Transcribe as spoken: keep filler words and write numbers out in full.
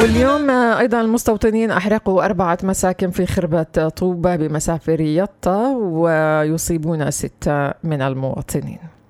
واليوم أيضا المستوطنين أحرقوا أربعة مساكن في خربة طوبة بمسافة يطا ويصيبون ستة من المواطنين.